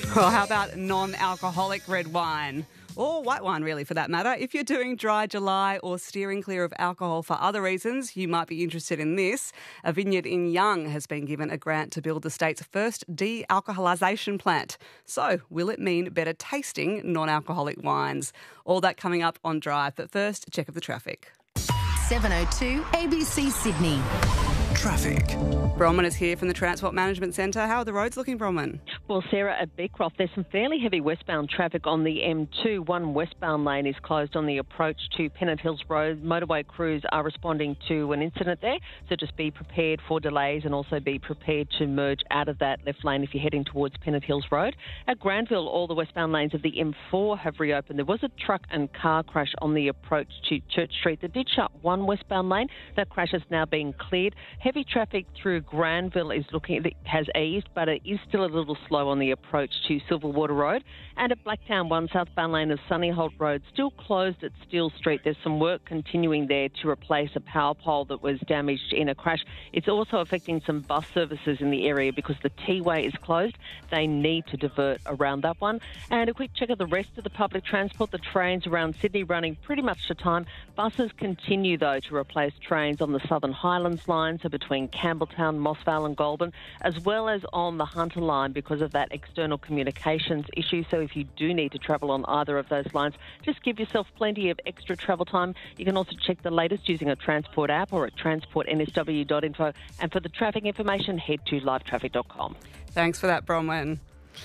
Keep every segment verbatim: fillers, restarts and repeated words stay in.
Or how about non-alcoholic red wine? Or white wine, really, for that matter. If you're doing dry July or steering clear of alcohol for other reasons, you might be interested in this. A vineyard in Young has been given a grant to build the state's first de-alcoholisation plant. So, will it mean better tasting non-alcoholic wines? All that coming up on Drive. But first, a check of the traffic. seven oh two A B C Sydney. Traffic. Bronwyn is here from the Transport Management Centre. How are the roads looking, Bronwyn? Well, Sarah, at Beecroft, there's some fairly heavy westbound traffic on the M two. One westbound lane is closed on the approach to Pennant Hills Road. Motorway crews are responding to an incident there, so just be prepared for delays and also be prepared to merge out of that left lane if you're heading towards Pennant Hills Road. At Granville, all the westbound lanes of the M four have reopened. There was a truck and car crash on the approach to Church Street that did shut one westbound lane. That crash has now been cleared. Heavy traffic through Granville is looking has eased, but it is still a little slow on the approach to Silverwater Road. And at Blacktown one, southbound lane of Sunnyholt Road still closed at Steele Street. There's some work continuing there to replace a power pole that was damaged in a crash. It's also affecting some bus services in the area because the T-way is closed. They need to divert around that one. And a quick check of the rest of the public transport. The trains around Sydney running pretty much to time. Buses continue, though, to replace trains on the Southern Highlands line, so between Campbelltown, Moss Vale and Goulburn, as well as on the Hunter line because of that external communications issue. So if you do need to travel on either of those lines, just give yourself plenty of extra travel time. You can also check the latest using a Transport app or at transport n s w dot info. And for the traffic information, head to live traffic dot com. Thanks for that, Bronwyn.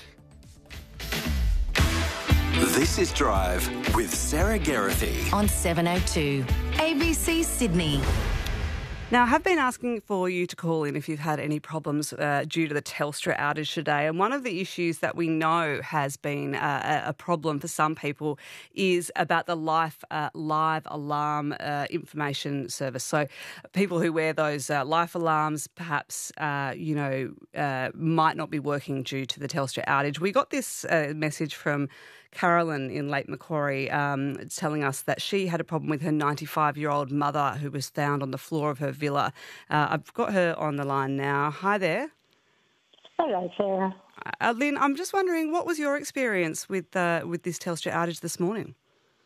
This is Drive with Sarah Geraghty On seven oh two A B C Sydney. Now, I have been asking for you to call in if you've had any problems uh, due to the Telstra outage today. And one of the issues that we know has been uh, a problem for some people is about the life, uh, live alarm uh, information service. So people who wear those uh, life alarms perhaps, uh, you know, uh, might not be working due to the Telstra outage. We got this uh, message from Carolyn in Lake Macquarie um, telling us that she had a problem with her ninety-five-year-old mother who was found on the floor of her villa. Uh, I've got her on the line now. Hi there. Hello, Sarah. Uh, Lynn, I'm just wondering, what was your experience with uh, with this Telstra outage this morning?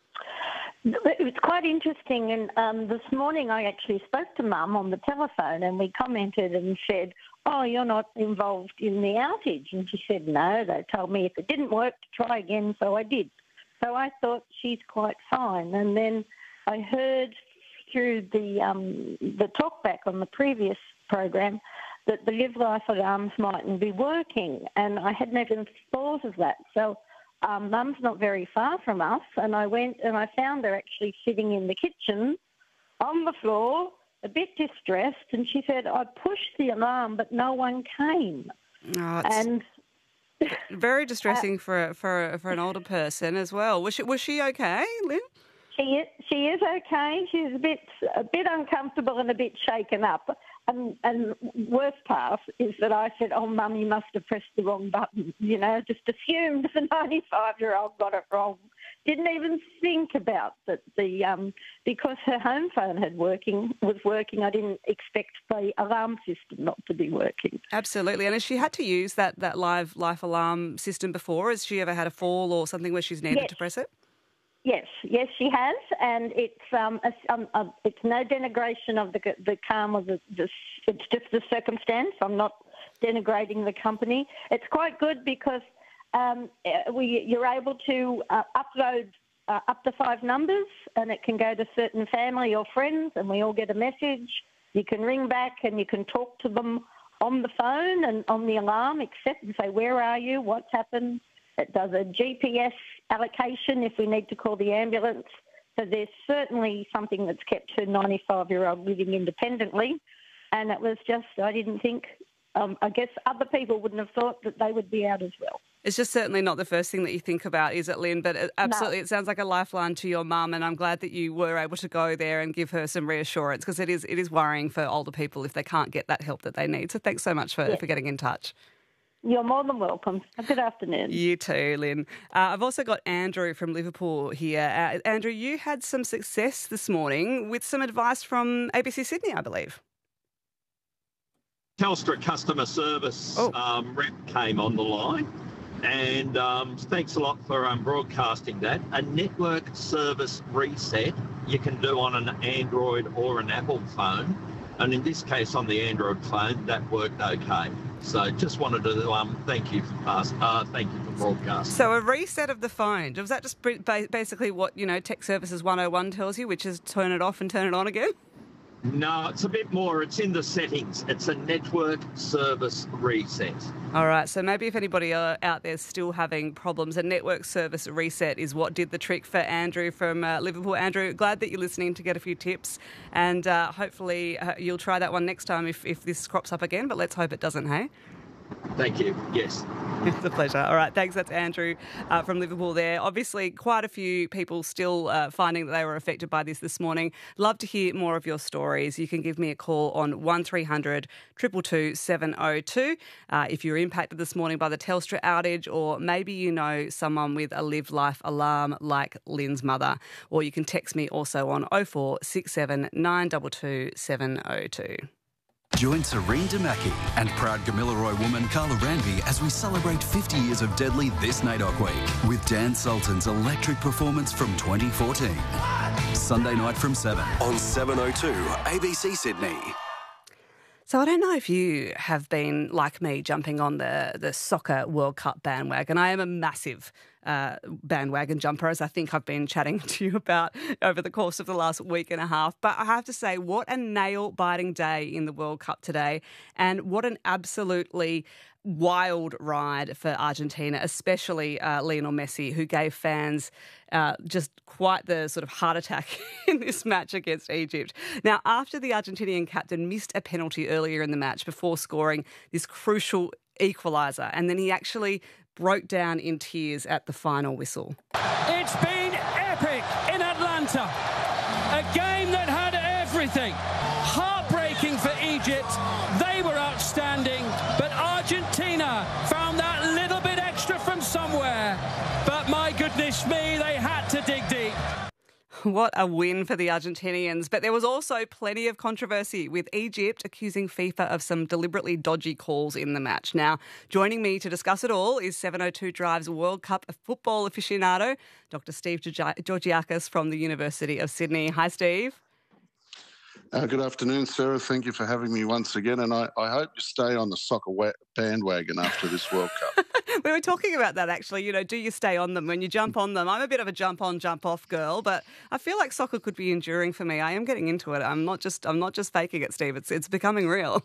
It was quite interesting, and um, this morning I actually spoke to Mum on the telephone, and we commented and said, "Oh, you're not involved in the outage?" And she said, "No, they told me if it didn't work to try again, so I did." So I thought she's quite fine, and then I heard through the um, the talkback on the previous program that the Live Life alarms mightn't be working, and I hadn't even thought of that. So Um, Mum's not very far from us, and I went and I found her actually sitting in the kitchen on the floor, a bit distressed, and she said, "I pushed the alarm, but no one came." Oh, it's and very distressing uh, for for for an older person as well. Was she was she okay, Lynn? She is, she is okay. She's a bit a bit uncomfortable and a bit shaken up. And, and worst part is that I said, "Oh, Mum, you must have pressed the wrong button." You know, just assumed the ninety-five-year-old got it wrong. Didn't even think about that the um, because her home phone had working was working. I didn't expect the alarm system not to be working. Absolutely. And has she had to use that that live life alarm system before? Has she ever had a fall or something where she's needed Yes. to press it? Yes, yes, she has, and it's um, a, um a, it's no denigration of the the calm or the, the it's just the circumstance. I'm not denigrating the company. It's quite good because um, we you're able to uh, upload uh, up to five numbers, and it can go to certain family or friends, and we all get a message. You can ring back and you can talk to them on the phone and on the alarm, except and say, "Where are you? What's happened?" It does a G P S allocation if we need to call the ambulance. So there's certainly something that's kept her ninety-five-year-old living independently. And it was just, I didn't think, um, I guess other people wouldn't have thought that they would be out as well. It's just certainly not the first thing that you think about, is it, Lynn? But it, absolutely, no. It sounds like a lifeline to your mum, and I'm glad that you were able to go there and give her some reassurance, because it is it is worrying for older people if they can't get that help that they need. So thanks so much for, yes. for getting in touch. You're more than welcome. Good afternoon. You too, Lynn. Uh, I've also got Andrew from Liverpool here. Uh, Andrew, you had some success this morning with some advice from A B C Sydney, I believe. Telstra customer service oh. um, rep came on the line And um, thanks a lot for um, broadcasting that. A network service reset you can do on an Android or an Apple phone. And in this case, on the Android phone, that worked okay. So just wanted to um, thank you for pass, uh, thank you for broadcasting. So a reset of the phone, was that just ba- basically what, you know, Tech Services one oh one tells you, which is turn it off and turn it on again? No, it's a bit more. It's in the settings. It's a network service reset. All right, so maybe if anybody uh, out there is still having problems, a network service reset is what did the trick for Andrew from uh, Liverpool. Andrew, glad that you're listening to get a few tips, and uh, hopefully uh, you'll try that one next time if, if this crops up again, but let's hope it doesn't, hey? Thank you. Yes. It's a pleasure. All right, thanks. That's Andrew uh, from Liverpool there. Obviously, quite a few people still uh, finding that they were affected by this this morning. Love to hear more of your stories. You can give me a call on one three hundred two two two seven oh two uh, if you're impacted this morning by the Telstra outage, or maybe you know someone with a Live Life alarm like Lynn's mother. Or you can text me also on oh four six seven nine two two seven oh two. Join Serene Damaki and proud Gamilaroi woman Carla Ranby as we celebrate fifty years of Deadly this NAIDOC week with Dan Sultan's electric performance from twenty fourteen. Sunday night from seven on seven oh two A B C Sydney. So I don't know if you have been, like me, jumping on the, the Soccer World Cup bandwagon. I am a massive uh, bandwagon jumper, as I think I've been chatting to you about over the course of the last week and a half. But I have to say, what a nail-biting day in the World Cup today, and what an absolutely wild ride for Argentina, especially uh, Lionel Messi, who gave fans uh, just quite the sort of heart attack in this match against Egypt. Now, after the Argentinian captain missed a penalty earlier in the match before scoring this crucial equaliser, and then he actually broke down in tears at the final whistle. It's been epic in Atlanta. A game that had everything. Heartbreaking for Egypt. They were outstanding, but Argentina found that little bit extra from somewhere. But my goodness me, they had to dig deep. What a win for the Argentinians. But there was also plenty of controversy, with Egypt accusing FIFA of some deliberately dodgy calls in the match. Now, joining me to discuss it all is seven oh two Drive's World Cup football aficionado, Doctor Steve Georgiakis from the University of Sydney. Hi, Steve. Uh, good afternoon, Sarah. Thank you for having me once again, and I, I hope you stay on the soccer wa- bandwagon after this World Cup. We were talking about that, actually. You know, do you stay on them when you jump on them? I'm a bit of a jump-on, jump-off girl, but I feel like soccer could be enduring for me. I am getting into it. I'm not just I'm not just faking it, Steve. It's it's becoming real.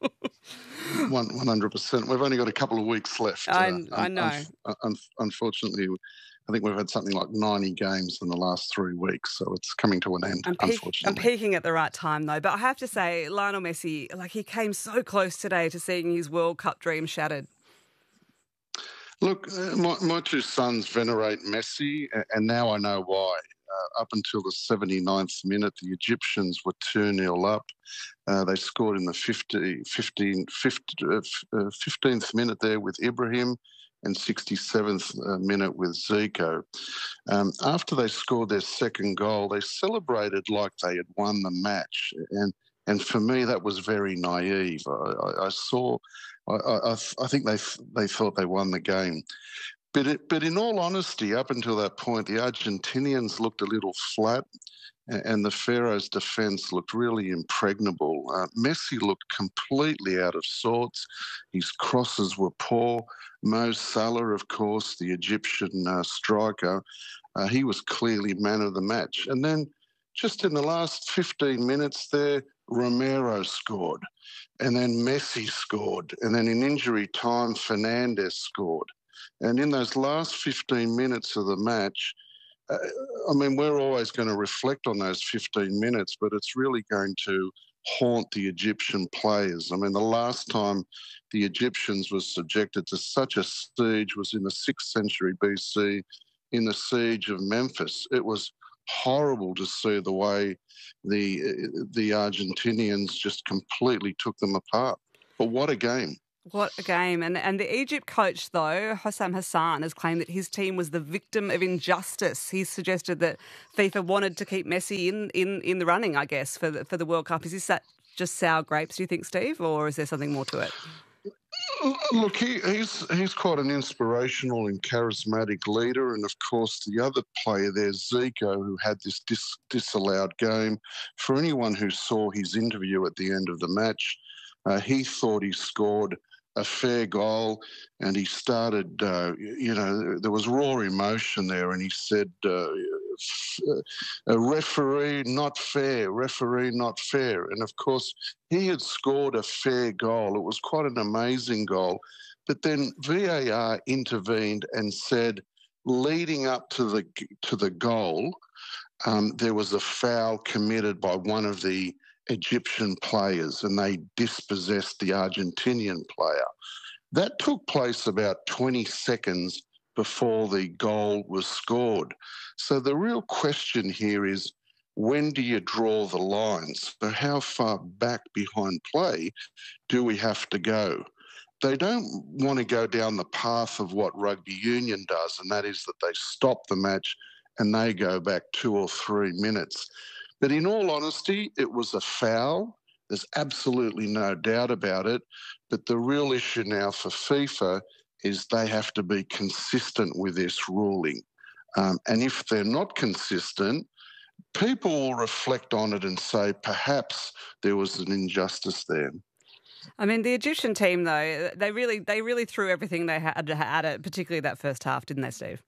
One one hundred percent. We've only got a couple of weeks left. I, uh, I know. Un- un- unfortunately, I think we've had something like ninety games in the last three weeks, so it's coming to an end, I'm peak, unfortunately. I'm peaking at the right time, though. But I have to say, Lionel Messi, like, he came so close today to seeing his World Cup dream shattered. Look, uh, my, my two sons venerate Messi, and now I know why. Uh, up until the seventy-ninth minute, the Egyptians were two nil up. Uh, they scored in the fifty, fifteen, fifty, uh, fifteenth minute there with Ibrahim, and sixty-seventh minute with Zico. Um, after they scored their second goal, they celebrated like they had won the match. And and for me, that was very naive. I, I, I saw, I, I, I think they they thought they won the game. But it, but in all honesty, up until that point, the Argentinians looked a little flat, and the Pharaohs' defence looked really impregnable. Uh, Messi looked completely out of sorts. His crosses were poor. Mo Salah, of course, the Egyptian uh, striker, uh, he was clearly man of the match. And then just in the last fifteen minutes there, Romero scored. And then Messi scored. And then in injury time, Fernandes scored. And in those last fifteen minutes of the match, uh, I mean, we're always going to reflect on those fifteen minutes, but it's really going to haunt the Egyptian players. I mean, the last time the Egyptians were subjected to such a siege was in the sixth century B C, in the siege of Memphis. It was horrible to see the way the the Argentinians just completely took them apart. But what a game. What a game. And and the Egypt coach, though, Hossam Hassan, has claimed that his team was the victim of injustice. He's suggested that FIFA wanted to keep Messi in, in, in the running, I guess, for the, for the World Cup. Is this that just sour grapes, do you think, Steve, or is there something more to it? Look, he, he's he's quite an inspirational and charismatic leader, and of course the other player there, Zico, who had this dis, disallowed game. For anyone who saw his interview at the end of the match, uh, he thought he scored a fair goal, and he started, uh, you know, there was raw emotion there, and he said, uh, a referee not fair, referee not fair. And of course, he had scored a fair goal. It was quite an amazing goal. But then V A R intervened and said, leading up to the to the goal, um, there was a foul committed by one of the Egyptian players, and they dispossessed the Argentinian player. That took place about twenty seconds before the goal was scored. So the real question here is, when do you draw the lines? So how far back behind play do we have to go? They don't want to go down the path of what rugby union does, and that is that they stop the match and they go back two or three minutes. But in all honesty, it was a foul. There's absolutely no doubt about it. But the real issue now for FIFA is they have to be consistent with this ruling. Um, and if they're not consistent, people will reflect on it and say perhaps there was an injustice there. I mean, the Egyptian team, though, they really they really threw everything they had at it, particularly that first half, didn't they, Steve?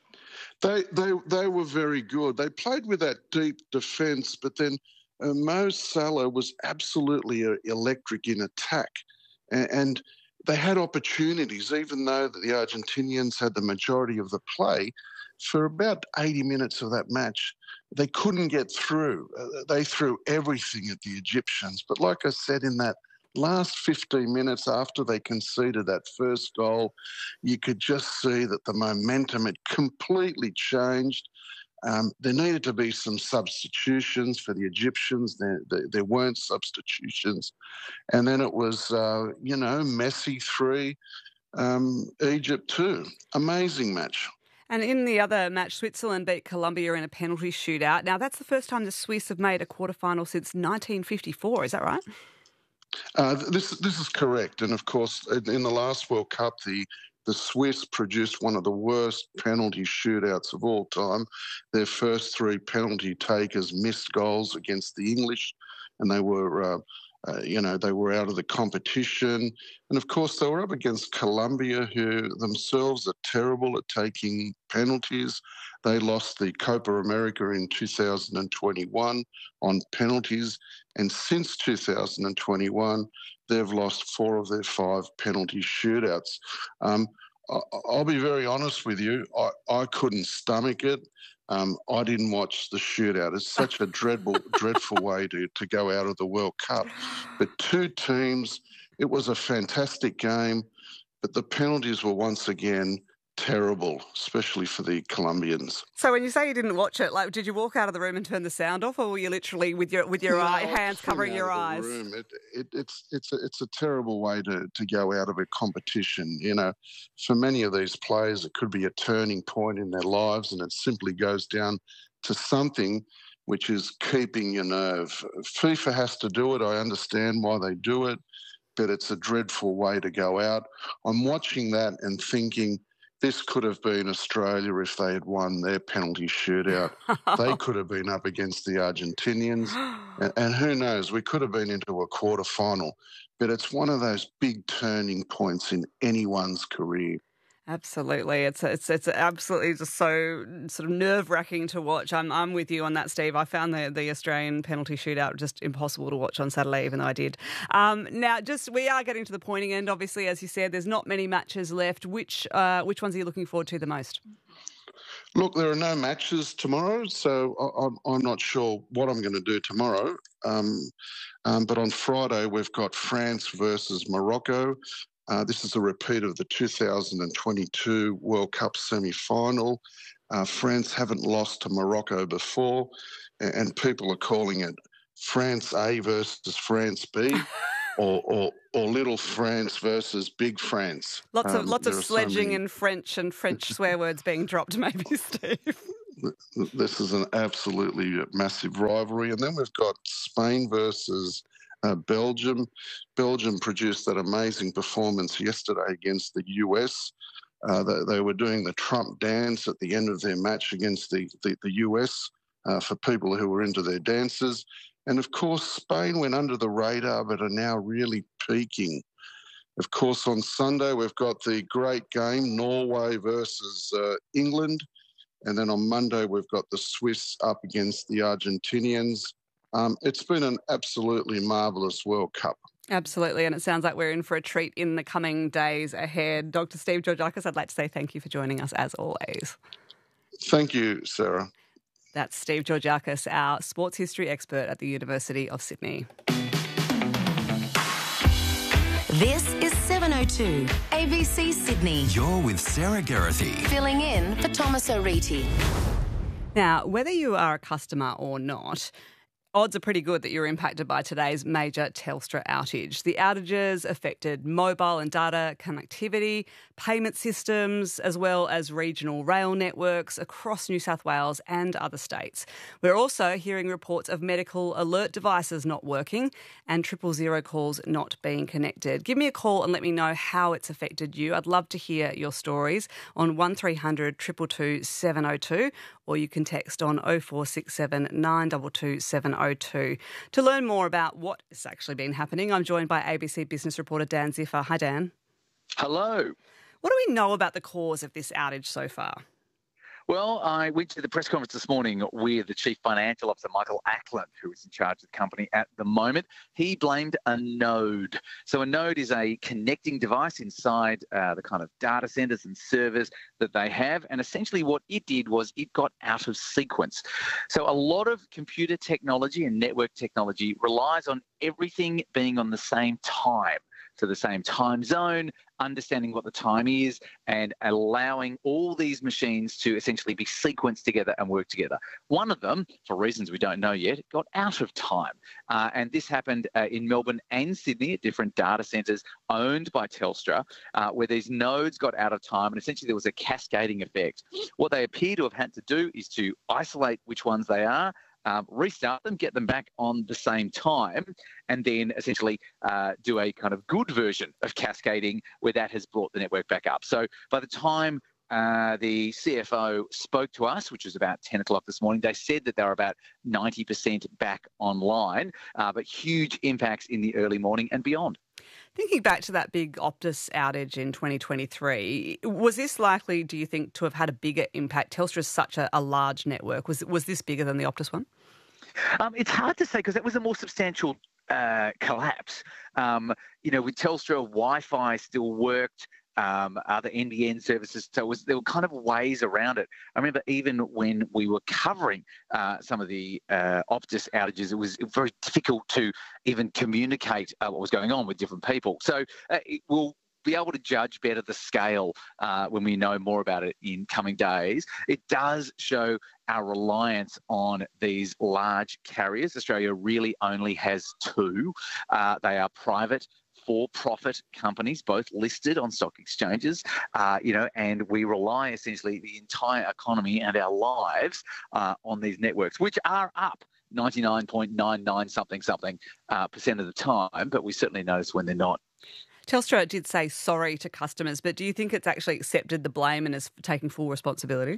They they they were very good. They played with that deep defence, but then uh, Mo Salah was absolutely uh, electric in attack, and, and they had opportunities, even though the Argentinians had the majority of the play. For about eighty minutes of that match, they couldn't get through. Uh, they threw everything at the Egyptians. But like I said, in that last fifteen minutes after they conceded that first goal, you could just see that the momentum had completely changed. Um, there needed to be some substitutions for the Egyptians. There, there, there weren't substitutions. And then it was, uh, you know, Messi three, um, Egypt two. Amazing match. And in the other match, Switzerland beat Colombia in a penalty shootout. Now, that's the first time the Swiss have made a quarterfinal since nineteen fifty-four. Is that right? Uh, this this is correct. And, of course, in the last World Cup, the The Swiss produced one of the worst penalty shootouts of all time. Their first three penalty takers missed goals against the English, and they were, uh, uh, you know, they were out of the competition. And of course, they were up against Colombia, who themselves are terrible at taking penalties. They lost the Copa America in two thousand twenty-one on penalties, and since two thousand twenty-one, they've lost four of their five penalty shootouts. Um, I'll be very honest with you. I, I couldn't stomach it. Um, I didn't watch the shootout. It's such a dreadful, dreadful way to, to go out of the World Cup. But two teams, it was a fantastic game, but the penalties were once again terrible, especially for the Colombians. So when you say you didn't watch it, like, did you walk out of the room and turn the sound off, or were you literally with your with your no, eye, hands covering your eyes? It, it, it's it's a, it's a terrible way to, to go out of a competition. You know, for many of these players, it could be a turning point in their lives, and it simply goes down to something which is keeping your nerve. FIFA has to do it. I understand why they do it, but it's a dreadful way to go out. I'm watching that and thinking, this could have been Australia if they had won their penalty shootout. They could have been up against the Argentinians. And, and who knows, we could have been into a quarter final. But it's one of those big turning points in anyone's career. Absolutely. It's it's it's absolutely just so sort of nerve-wracking to watch. I'm I'm with you on that, Steve. I found the, the Australian penalty shootout just impossible to watch on Saturday, even though I did. Um, now, just we are getting to the pointing end, obviously, as you said. There's not many matches left. Which uh, which ones are you looking forward to the most? Look, there are no matches tomorrow, so I, I'm not sure what I'm going to do tomorrow. Um, um, but on Friday, we've got France versus Morocco. Uh, this is a repeat of the two thousand twenty-two World Cup semi-final. Uh, France haven't lost to Morocco before, and, and people are calling it France A versus France B, or, or or Little France versus Big France. Lots of um, lots of sledging so many... and French and French swear words being dropped, maybe, Steve. This is an absolutely massive rivalry, and then we've got Spain versus uh, Belgium. Belgium produced that amazing performance yesterday against the U S. Uh, they, they were doing the Trump dance at the end of their match against the, the, the U S uh, for people who were into their dances. And, of course, Spain went under the radar but are now really peaking. Of course, on Sunday, we've got the great game, Norway versus uh, England. And then on Monday, we've got the Swiss up against the Argentinians. Um, it's been an absolutely marvellous World Cup. Absolutely, and it sounds like we're in for a treat in the coming days ahead. Doctor Steve Georgakis, I'd like to say thank you for joining us as always. Thank you, Sarah. That's Steve Georgakis, our sports history expert at the University of Sydney. This is seven oh two A B C Sydney. You're with Sarah Geraghty. Filling in for Thomas O'Reilly. Now, whether you are a customer or not, odds are pretty good that you're impacted by today's major Telstra outage. The outages affected mobile and data connectivity, payment systems, as well as regional rail networks across New South Wales and other states. We're also hearing reports of medical alert devices not working and triple zero calls not being connected. Give me a call and let me know how it's affected you. I'd love to hear your stories on one three hundred two two two seven oh two, or you can text on oh four six seven nine two two seven oh two. To learn more about what has actually been happening, I'm joined by A B C business reporter Dan Ziffer. Hi, Dan. Hello. What do we know about the cause of this outage so far? Well, I went to the press conference this morning with the Chief Financial Officer, Michael Ackland, who is in charge of the company at the moment. He blamed a node. So a node is a connecting device inside uh, the kind of data centres and servers that they have. And essentially what it did was it got out of sequence. So a lot of computer technology and network technology relies on everything being on the same time. To the same time zone, understanding what the time is, and allowing all these machines to essentially be sequenced together and work together. One of them, for reasons we don't know yet, got out of time. Uh, and this happened uh, in Melbourne and Sydney at different data centres owned by Telstra, uh, where these nodes got out of time, and essentially there was a cascading effect. What they appear to have had to do is to isolate which ones they are, Um, restart them, get them back on the same time, and then essentially uh, do a kind of good version of cascading where that has brought the network back up. So by the time uh, the C F O spoke to us, which was about ten o'clock this morning, they said that they were about ninety percent back online, uh, but huge impacts in the early morning and beyond. Thinking back to that big Optus outage in twenty twenty-three, was this likely, do you think, to have had a bigger impact? Telstra is such a, a large network. Was was this bigger than the Optus one? Um, it's hard to say because that was a more substantial uh, collapse. Um, you know, with Telstra, Wi-Fi still worked. Um, other N B N services. So it was, there were kind of ways around it. I remember even when we were covering uh, some of the uh, Optus outages, it was very difficult to even communicate uh, what was going on with different people. So uh, it will be able to judge better the scale uh, when we know more about it in coming days. It does show our reliance on these large carriers. Australia really only has two. Uh, they are private for-profit companies, both listed on stock exchanges, uh, you know, and we rely essentially the entire economy and our lives uh, on these networks, which are up ninety-nine point nine nine something something uh, percent of the time, but we certainly notice when they're not. Telstra did say sorry to customers, but do you think it's actually accepted the blame and is taking full responsibility?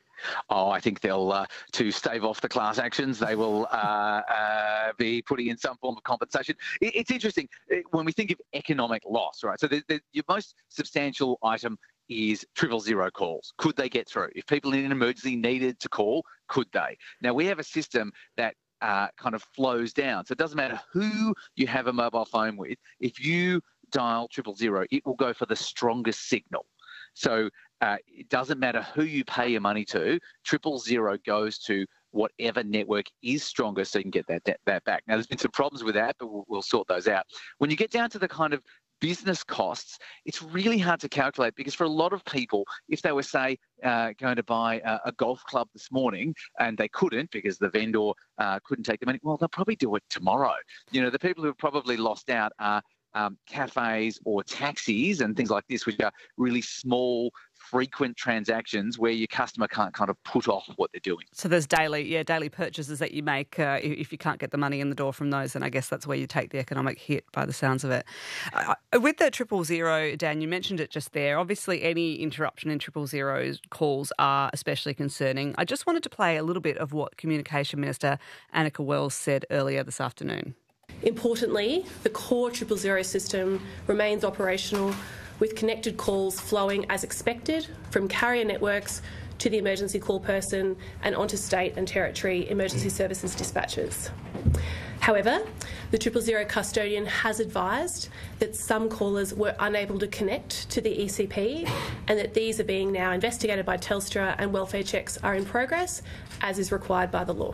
Oh, I think they'll, uh, to stave off the class actions, they will uh, uh, be putting in some form of compensation. It, it's interesting when we think of economic loss, right? So the, the, your most substantial item is triple zero calls. Could they get through? If people in an emergency needed to call, could they? Now, we have a system that uh, kind of flows down. So it doesn't matter who you have a mobile phone with. If you dial triple zero, it will go for the strongest signal. So uh, it doesn't matter who you pay your money to, triple zero goes to whatever network is stronger so you can get that, that, that back. Now, there's been some problems with that, but we'll, we'll sort those out. When you get down to the kind of business costs, it's really hard to calculate because for a lot of people, if they were, say, uh, going to buy a, a golf club this morning and they couldn't because the vendor uh, couldn't take the money, well, they'll probably do it tomorrow. You know, the people who have probably lost out are um, cafes or taxis and things like this, which are really small, frequent transactions where your customer can't kind of put off what they're doing. So there's daily, yeah, daily purchases that you make. Uh, if you can't get the money in the door from those, then I guess that's where you take the economic hit by the sounds of it. Uh, with the triple zero, Dan, you mentioned it just there. Obviously, any interruption in triple zero calls are especially concerning. I just wanted to play a little bit of what Communication Minister Annika Wells said earlier this afternoon. Importantly, the core triple zero system remains operational, with connected calls flowing as expected from carrier networks to the emergency call person and onto state and territory emergency services dispatchers. However, the triple zero custodian has advised that some callers were unable to connect to the E C P and that these are being now investigated by Telstra and welfare checks are in progress, as is required by the law.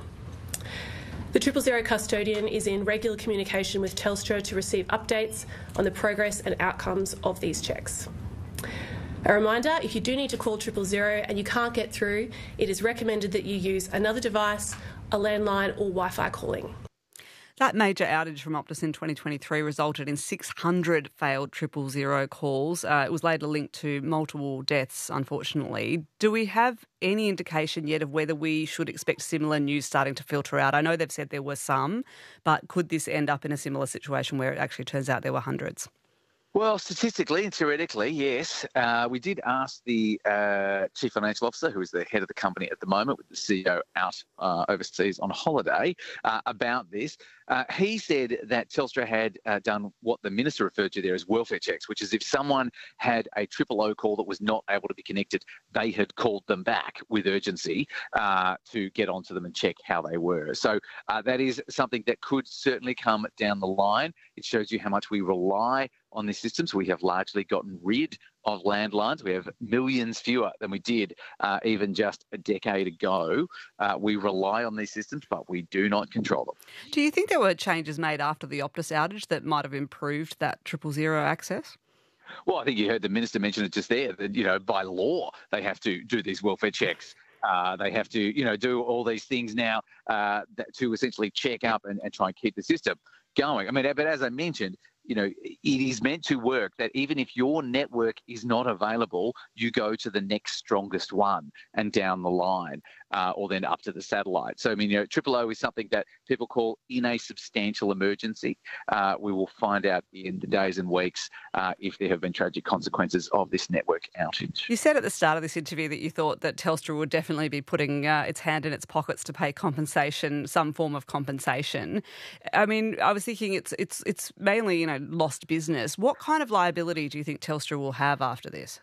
The triple zero custodian is in regular communication with Telstra to receive updates on the progress and outcomes of these checks. A reminder, if you do need to call triple zero and you can't get through, it is recommended that you use another device, a landline or Wi-Fi calling. That major outage from Optus in twenty twenty-three resulted in six hundred failed triple zero calls. Uh, it was later linked to multiple deaths, unfortunately. Do we have any indication yet of whether we should expect similar news starting to filter out? I know they've said there were some, but could this end up in a similar situation where it actually turns out there were hundreds? Well, statistically and theoretically, yes. Uh, we did ask the uh, Chief Financial Officer, who is the head of the company at the moment, with the C E O out uh, overseas on holiday, uh, about this. Uh, he said that Telstra had uh, done what the Minister referred to there as welfare checks, which is if someone had a triple O call that was not able to be connected, they had called them back with urgency uh, to get onto them and check how they were. So uh, that is something that could certainly come down the line. It shows you how much we rely on this system. So we have largely gotten rid of landlines. We have millions fewer than we did uh, even just a decade ago. Uh, we rely on these systems, but we do not control them. Do you think there were changes made after the Optus outage that might have improved that triple zero access? Well, I think you heard the Minister mention it just there, that, you know, by law, they have to do these welfare checks. Uh, they have to, you know, do all these things now uh, that, to essentially check up and, and try and keep the system going. I mean, but as I mentioned, you know, it is meant to work that even if your network is not available, you go to the next strongest one and down the line, uh, or then up to the satellite. So, I mean, you know, triple O is something that people call in a substantial emergency. Uh, we will find out in the days and weeks uh, if there have been tragic consequences of this network outage. You said at the start of this interview that you thought that Telstra would definitely be putting uh, its hand in its pockets to pay compensation, some form of compensation. I mean, I was thinking it's it's it's mainly, you know, lost business. What kind of liability do you think Telstra will have after this?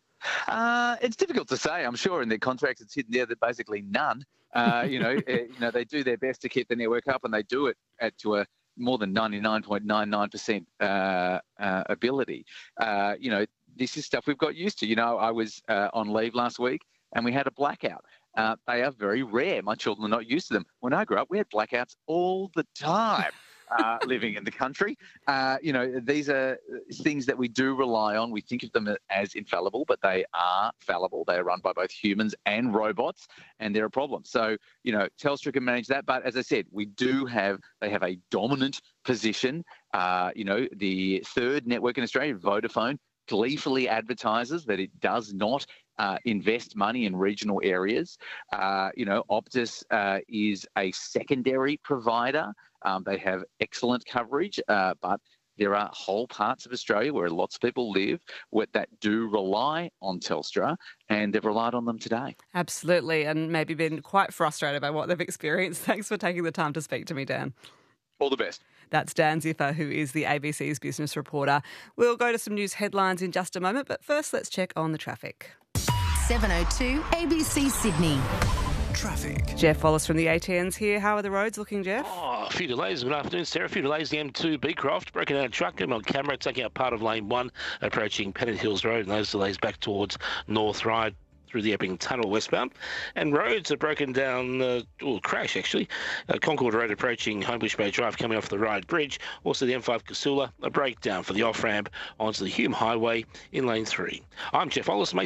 Uh, it's difficult to say. I'm sure in their contracts it's hidden there that basically none. Uh, you know, you know, they do their best to keep the network up, and they do it at to a more than ninety-nine point nine nine percent uh, uh, ability. Uh, you know, this is stuff we've got used to. You know, I was uh, on leave last week, and we had a blackout. Uh, they are very rare. My children are not used to them. When I grew up, we had blackouts all the time. Uh, living in the country. Uh, you know, these are things that we do rely on. We think of them as infallible, but they are fallible. They are run by both humans and robots, and they're a problem. So, you know, Telstra can manage that. But as I said, we do have, they have a dominant position. Uh, you know, the third network in Australia, Vodafone, gleefully advertises that it does not uh, invest money in regional areas. Uh, you know, Optus uh, is a secondary provider. Um, they have excellent coverage, uh, but there are whole parts of Australia where lots of people live where, that do rely on Telstra, and they've relied on them today. Absolutely, and maybe been quite frustrated by what they've experienced. Thanks for taking the time to speak to me, Dan. All the best. That's Dan Ziffer, who is the A B C's business reporter. We'll go to some news headlines in just a moment, but first let's check on the traffic. seven oh two A B C Sydney. Traffic. Jeff Wallace from the A T Ns here. How are the roads looking, Jeff? Oh, a few delays. Good afternoon, Sarah. A few delays. The M two Beecroft, broken down truck on camera, taking out part of lane one, approaching Pennant Hills Road, and those delays back towards North Ryde through the Epping Tunnel westbound. And roads are broken down, uh, or crash actually. Uh, Concord Road approaching Homebush Bay Drive coming off the Ryde Bridge. Also the M five Casula, a breakdown for the off-ramp onto the Hume Highway in lane three. I'm Jeff Wallace from A T N.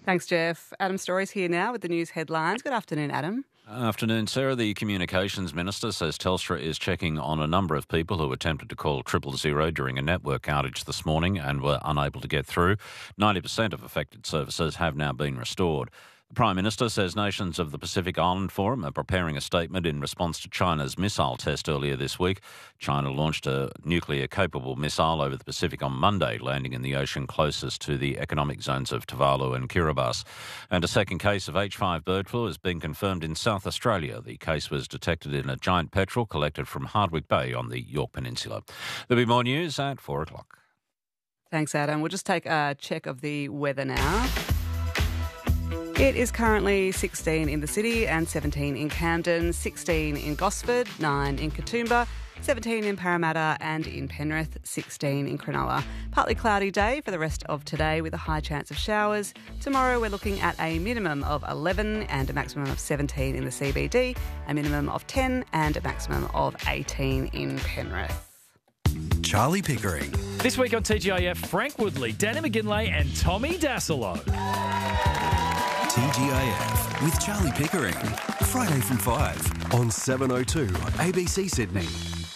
Thanks, Jeff. Adam Story's here now with the news headlines. Good afternoon, Adam. Afternoon, Sarah. The Communications Minister says Telstra is checking on a number of people who attempted to call triple zero during a network outage this morning and were unable to get through. ninety percent of affected services have now been restored. The Prime Minister says nations of the Pacific Island Forum are preparing a statement in response to China's missile test earlier this week. China launched a nuclear-capable missile over the Pacific on Monday, landing in the ocean closest to the economic zones of Tuvalu and Kiribati. And a second case of H five bird flu has been confirmed in South Australia. The case was detected in a giant petrel collected from Hardwick Bay on the Yorke Peninsula. There'll be more news at four o'clock. Thanks, Adam. We'll just take a check of the weather now. It is currently sixteen in the city and seventeen in Camden, sixteen in Gosford, nine in Katoomba, seventeen in Parramatta and in Penrith, sixteen in Cronulla. Partly cloudy day for the rest of today with a high chance of showers. Tomorrow we're looking at a minimum of eleven and a maximum of seventeen in the C B D, a minimum of ten and a maximum of eighteen in Penrith. Charlie Pickering. This week on T G I F, Frank Woodley, Danny McGinlay and Tommy Dassolo. T G I F with Charlie Pickering. Friday from five on seven oh two A B C Sydney.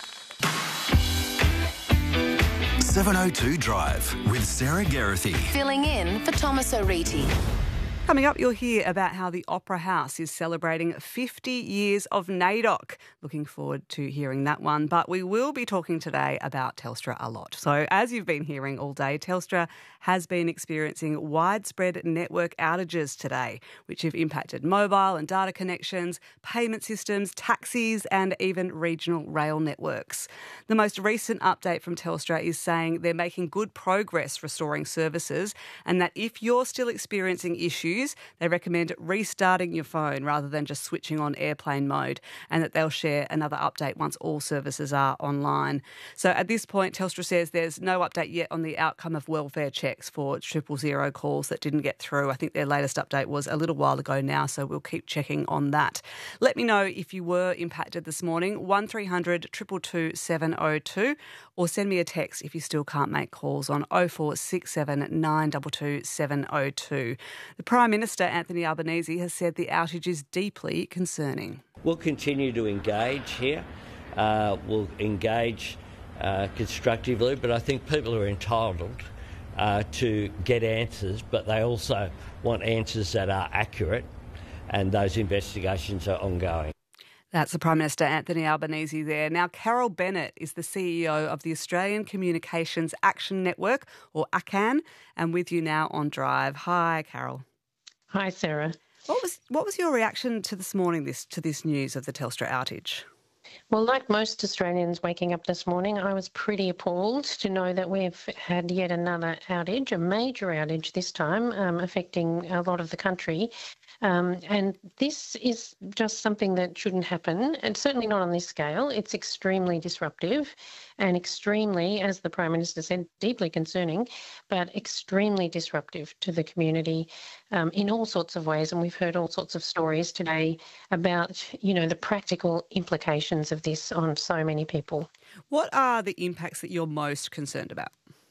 seven oh two Drive with Sarah Geraghty. Filling in for Thomas O'Reilly. Coming up, you'll hear about how the Opera House is celebrating fifty years of NAIDOC. Looking forward to hearing that one. But we will be talking today about Telstra a lot. So as you've been hearing all day, Telstra has been experiencing widespread network outages today, which have impacted mobile and data connections, payment systems, taxis and even regional rail networks. The most recent update from Telstra is saying they're making good progress restoring services and that if you're still experiencing issues, they recommend restarting your phone rather than just switching on airplane mode, and that they'll share another update once all services are online. So at this point, Telstra says there's no update yet on the outcome of welfare checks for triple zero calls that didn't get through. I think their latest update was a little while ago now, so we'll keep checking on that. Let me know if you were impacted this morning, one three hundred two two two seven oh two, or send me a text if you still can't make calls on oh four six seven nine two two seven oh two. The Prime Minister Anthony Albanese has said the outage is deeply concerning. We'll continue to engage here. Uh, we'll engage uh, constructively, but I think people are entitled uh, to get answers, but they also want answers that are accurate, and those investigations are ongoing. That's the Prime Minister Anthony Albanese there. Now, Carol Bennett is the C E O of the Australian Communications Action Network, or A C A N, and with you now on Drive. Hi, Carol. Hi, Sarah. What was what was your reaction to this morning, this to this news of the Telstra outage? Well, like most Australians waking up this morning, I was pretty appalled to know that we've had yet another outage, a major outage this time, um, affecting a lot of the country. Um, and this is just something that shouldn't happen, and certainly not on this scale. It's extremely disruptive and extremely, as the Prime Minister said, deeply concerning, but extremely disruptive to the community um, in all sorts of ways. And we've heard all sorts of stories today about, you know, the practical implications of this on so many people. What are the impacts that you're most concerned about?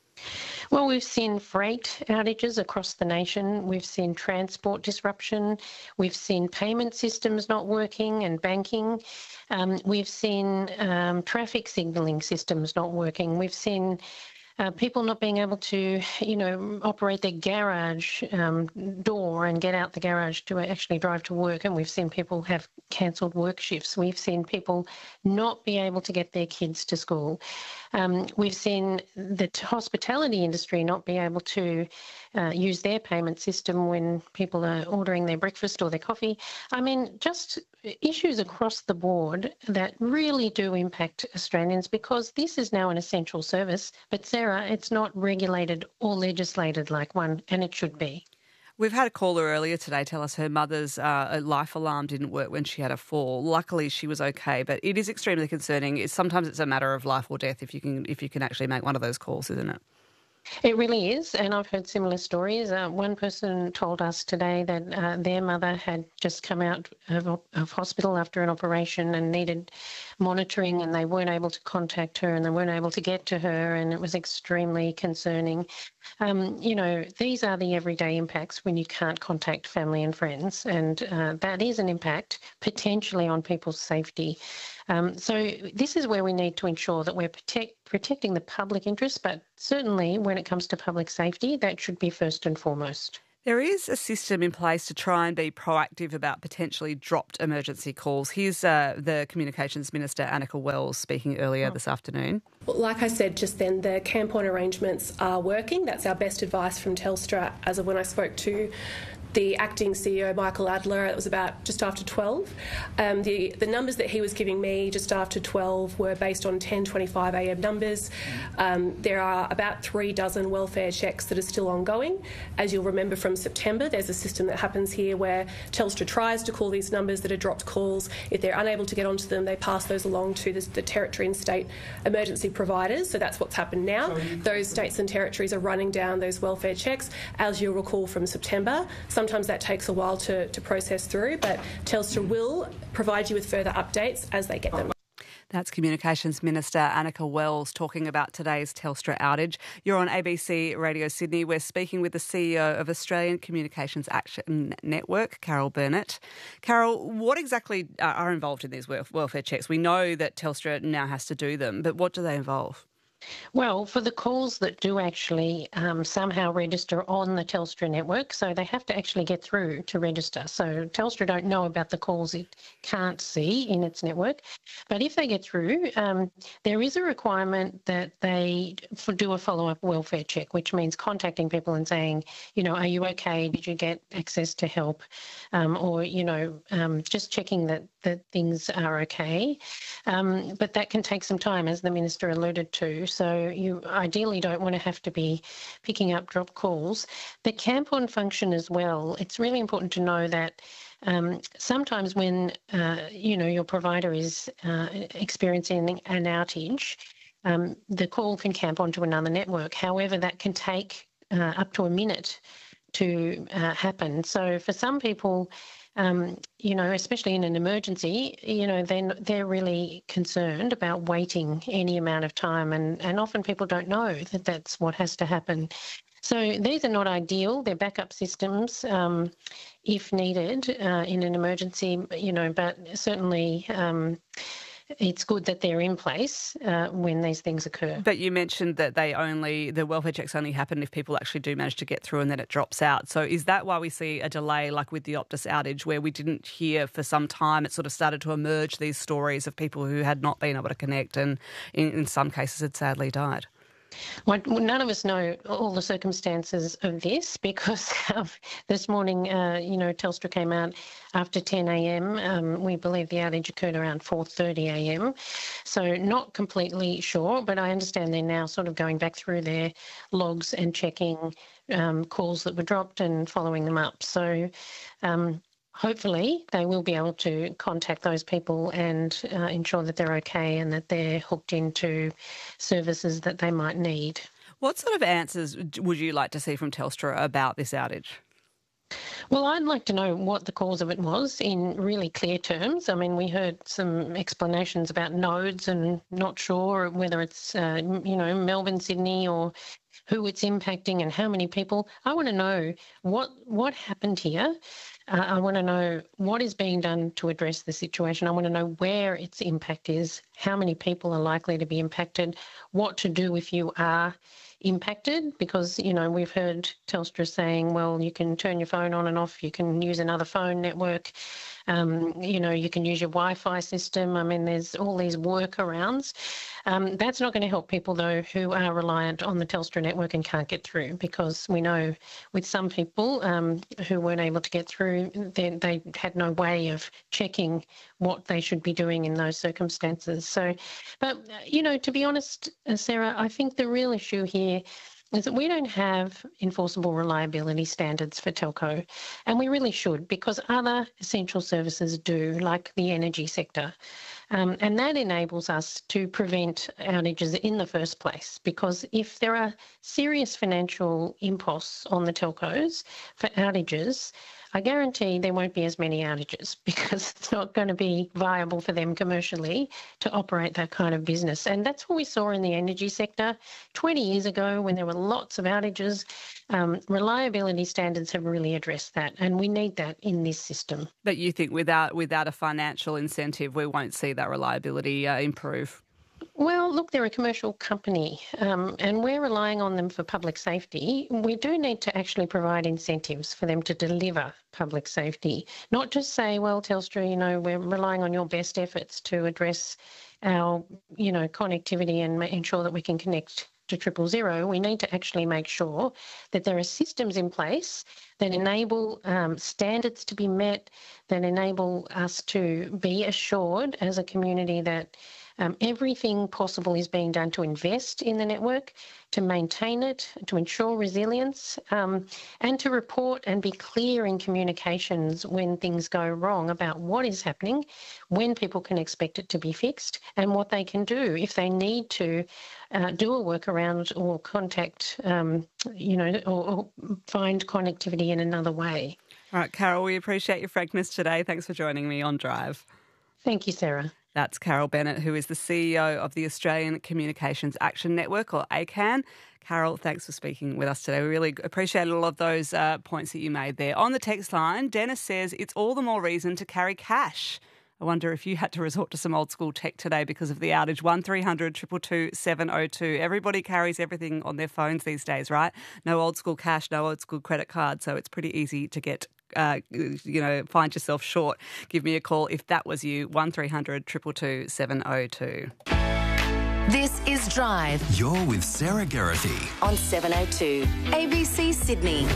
Well, we've seen freight outages across the nation. We've seen transport disruption. We've seen payment systems not working and banking. Um, we've seen um, traffic signalling systems not working. We've seen Uh, people not being able to, you know, operate their garage um, door and get out the garage to actually drive to work. And we've seen people have cancelled work shifts. We've seen people not be able to get their kids to school. Um, we've seen the hospitality industry not be able to uh, use their payment system when people are ordering their breakfast or their coffee. I mean, just issues across the board that really do impact Australians, because this is now an essential service. But Sarah, it's not regulated or legislated like one, and it should be. We've had a caller earlier today tell us her mother's uh, life alarm didn't work when she had a fall. Luckily, she was okay, but it is extremely concerning. It's, sometimes it's a matter of life or death if you can if you can actually make one of those calls, isn't it? It really is, and I've heard similar stories. Uh, one person told us today that uh, their mother had just come out of, of hospital after an operation and needed monitoring, and they weren't able to contact her and they weren't able to get to her, and it was extremely concerning. Um, you know, these are the everyday impacts when you can't contact family and friends, and uh, that is an impact potentially on people's safety. Um, so this is where we need to ensure that we're protect, protecting the public interest, but certainly when it comes to public safety, that should be first and foremost. There is a system in place to try and be proactive about potentially dropped emergency calls. Here's uh, the Communications Minister, Annika Wells, speaking earlier this afternoon. Well, like I said just then, the CAMPON arrangements are working. That's our best advice from Telstra as of when I spoke to the acting C E O, Michael Adler. It was about just after twelve. Um, the, the numbers that he was giving me just after twelve were based on ten twenty-five a m numbers. Um, there are about three dozen welfare checks that are still ongoing. As you'll remember from September, there's a system that happens here where Telstra tries to call these numbers that are dropped calls. If they're unable to get onto them, they pass those along to the, the territory and state emergency providers. So that's what's happened now. Those states and territories are running down those welfare checks, as you'll recall from September. Some Sometimes that takes a while to, to process through, but Telstra will provide you with further updates as they get them. That's Communications Minister Annika Wells talking about today's Telstra outage. You're on A B C Radio Sydney. We're speaking with the C E O of Australian Communications Action Network, Carol Burnett. Carol, what exactly are involved in these welfare checks? We know that Telstra now has to do them, but what do they involve? Well, for the calls that do actually um, somehow register on the Telstra network, so they have to actually get through to register. So Telstra don't know about the calls it can't see in its network. But if they get through, um, there is a requirement that they do a follow-up welfare check, which means contacting people and saying, you know, are you okay? Did you get access to help? Um, or, you know, um, just checking that, that things are okay. Um, but that can take some time, as the Minister alluded to. So you ideally don't want to have to be picking up drop calls. The CAMPON function as well, it's really important to know that um, sometimes when, uh, you know, your provider is uh, experiencing an outage, um, the call can camp onto another network. However, that can take uh, up to a minute to uh, happen. So for some people, Um, you know, especially in an emergency, you know, then they're, they're really concerned about waiting any amount of time, and, and often people don't know that that's what has to happen. So these are not ideal. They're backup systems um, if needed uh, in an emergency, you know, but certainly um, it's good that they're in place uh, when these things occur. But you mentioned that they only, the welfare checks only happen if people actually do manage to get through and then it drops out. So is that why we see a delay like with the Optus outage, where we didn't hear for some time? It sort of started to emerge, these stories of people who had not been able to connect and in, in some cases had sadly died. Well, none of us know all the circumstances of this because um, this morning, uh, you know, Telstra came out after ten a m. Um, we believe the outage occurred around four thirty a m. So not completely sure, but I understand they're now sort of going back through their logs and checking um, calls that were dropped and following them up. So um, hopefully they will be able to contact those people and uh, ensure that they're okay and that they're hooked into services that they might need. What sort of answers would you like to see from Telstra about this outage? Well, I'd like to know what the cause of it was in really clear terms. I mean, we heard some explanations about nodes and not sure whether it's, uh, you know, Melbourne, Sydney or who it's impacting and how many people. I want to know what what happened here. Uh, I want to know what is being done to address the situation. I want to know where its impact is, how many people are likely to be impacted, what to do if you are impacted, because, you know, we've heard Telstra saying, well, you can turn your phone on and off, you can use another phone network, um, you know, you can use your Wi-Fi system. I mean, there's all these workarounds. Um, that's not going to help people, though, who are reliant on the Telstra network and can't get through, because we know with some people um, who weren't able to get through, they, they had no way of checking what they should be doing in those circumstances. So, but, you know, to be honest, Sarah, I think the real issue here is that we don't have enforceable reliability standards for telco, and we really should, because other essential services do, like the energy sector. Um, and that enables us to prevent outages in the first place, because if there are serious financial imposts on the telcos for outages, I guarantee there won't be as many outages, because it's not going to be viable for them commercially to operate that kind of business. And that's what we saw in the energy sector twenty years ago when there were lots of outages. Um, reliability standards have really addressed that, and we need that in this system. But you think without without a financial incentive, we won't see that reliability uh, improve? Well, look, they're a commercial company um, and we're relying on them for public safety. We do need to actually provide incentives for them to deliver public safety, not just say, well, Telstra, you know, we're relying on your best efforts to address our, you know, connectivity and ensure that we can connect to triple zero. We need to actually make sure that there are systems in place that enable um, standards to be met, that enable us to be assured as a community that Um, everything possible is being done to invest in the network, to maintain it, to ensure resilience, um, and to report and be clear in communications when things go wrong about what is happening, when people can expect it to be fixed, and what they can do if they need to uh, do a workaround or contact, um, you know, or, or find connectivity in another way. All right, Carol, we appreciate your frankness today. Thanks for joining me on Drive. Thank you, Sarah. That's Carol Bennett, who is the C E O of the Australian Communications Action Network, or A C A N. Carol, thanks for speaking with us today. We really appreciate all of those uh, points that you made there. On the text line, Dennis says it's all the more reason to carry cash. I wonder if you had to resort to some old school tech today because of the outage. one three hundred two two two seven oh two. Everybody carries everything on their phones these days, right? No old school cash, no old school credit card, so it's pretty easy to get Uh, you know, find yourself short. Give me a call if that was you, one three hundred two two two seven oh two. This is Drive. You're with Sarah Geraghty on seven oh two A B C Sydney.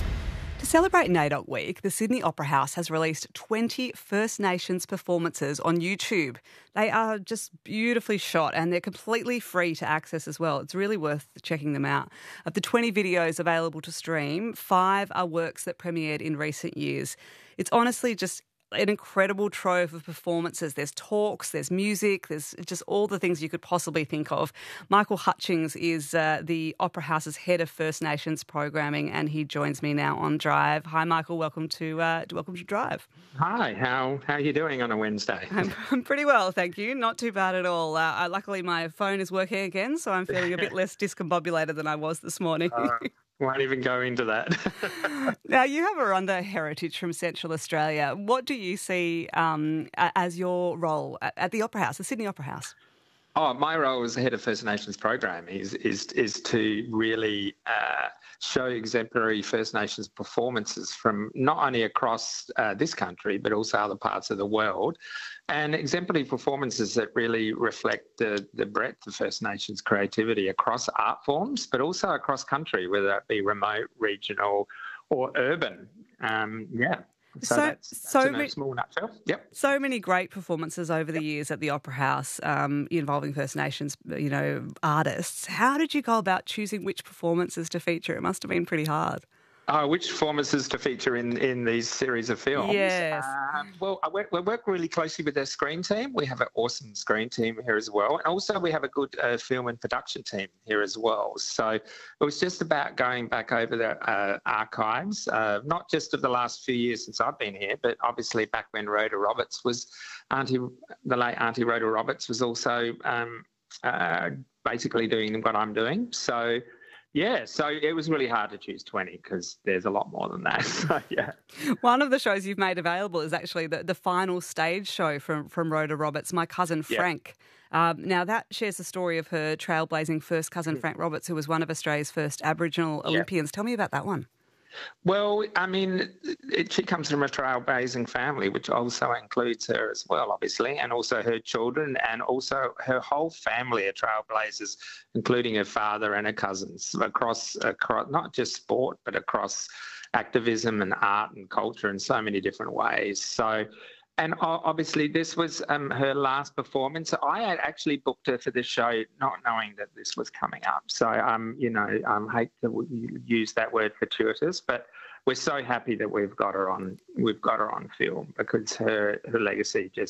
To celebrate NAIDOC Week, the Sydney Opera House has released twenty First Nations performances on YouTube. They are just beautifully shot and they're completely free to access as well. It's really worth checking them out. Of the twenty videos available to stream, five are works that premiered in recent years. It's honestly just an incredible trove of performances. There's talks, there's music, there's just all the things you could possibly think of. Michael Hutchings is uh, the Opera House's head of First Nations programming, and he joins me now on Drive. Hi, Michael. Welcome to uh, welcome to Drive. Hi. How how are you doing on a Wednesday? I'm, I'm pretty well, thank you. Not too bad at all. Uh, I, luckily, my phone is working again, so I'm feeling a bit less discombobulated than I was this morning. uh, Won't even go into that. Now, you have a Arunda heritage from Central Australia. What do you see um, as your role at, at the Opera House, the Sydney Opera House? Oh, my role as the head of First Nations program is is is to really uh, show exemplary First Nations performances from not only across uh, this country but also other parts of the world, and exemplary performances that really reflect the the breadth of First Nations creativity across art forms, but also across country, whether that be remote, regional, or urban. Um, yeah. So, so that's, that's so in a many, small nutshell. Yep. So many great performances over the years at the Opera House um, involving First Nations, you know, artists. How did you go about choosing which performances to feature? It must have been pretty hard. Uh, which performances to feature in, in these series of films? Yes. Um, well, I work, we work really closely with their screen team. We have an awesome screen team here as well. And also we have a good uh, film and production team here as well. So it was just about going back over the uh, archives, uh, not just of the last few years since I've been here, but obviously back when Rhoda Roberts was, Auntie, the late Auntie Rhoda Roberts was also um, uh, basically doing what I'm doing. So yeah, so it was really hard to choose twenty because there's a lot more than that. So, yeah. One of the shows you've made available is actually the, the final stage show from, from Rhoda Roberts, My Cousin Frank. Yeah. Um, now, that shares the story of her trailblazing first cousin, Frank Roberts, who was one of Australia's first Aboriginal yeah. Olympians. Tell me about that one. Well, I mean, it, she comes from a trailblazing family, which also includes her as well, obviously, and also her children, and also her whole family are trailblazers, including her father and her cousins across, across not just sport, but across activism and art and culture in so many different ways. So, and obviously this was um, her last performance. I had actually booked her for this show not knowing that this was coming up. So, um, you know, I um, hate to use that word fortuitous, but we're so happy that we've got her on, we've got her on film because her, her legacy just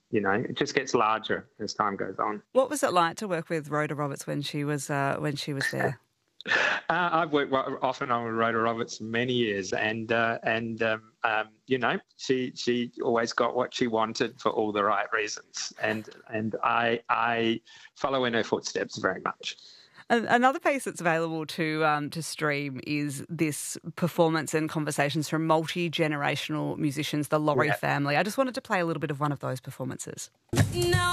you know, it just gets larger as time goes on. What was it like to work with Rhoda Roberts when she was uh, when she was there? Uh, I've worked off and on with Rhoda Roberts for many years, and uh, and um, um, you know, she she always got what she wanted for all the right reasons, and and I I follow in her footsteps very much. Another piece that's available to um, to stream is this performance and conversations from multi-generational musicians, the Laurie Yeah. family. I just wanted to play a little bit of one of those performances. No.